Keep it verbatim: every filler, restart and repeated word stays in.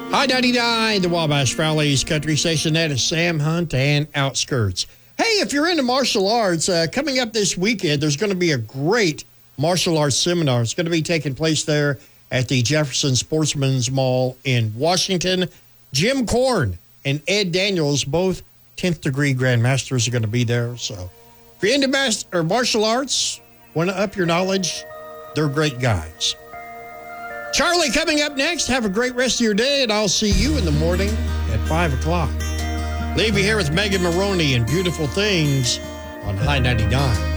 I ninety-nine, the Wabash Valley's country station. That is Sam Hunt and Outskirts. Hey, if you're into martial arts, uh, coming up this weekend, there's going to be a great martial arts seminar. It's going to be taking place there at the Jefferson Sportsman's Mall in Washington. Jim Korn and Ed Daniels, both tenth degree grandmasters, are going to be there. So if you're into mas- or martial arts, want to up your knowledge, they're great guys. Charlie coming up next. Have a great rest of your day, and I'll see you in the morning at five o'clock. Leave you here with Megan Maroney and Beautiful Things on High ninety-nine.